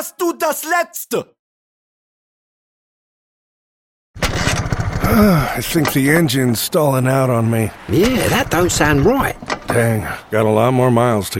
warst du das Letzte? I think the engine's stalling out on me. Yeah, that don't sound right. Dang, got a lot more miles to